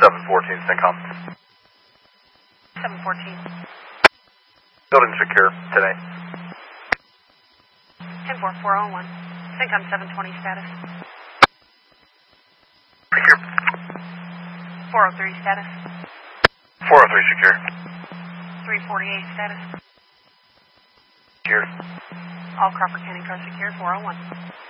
714, CENTCOM. 714. Building secure today. 10401. CENTCOM 720 status. Secure. 403 status. 403 secure. 348 status. Secure. All Crawford County cars secure, 401.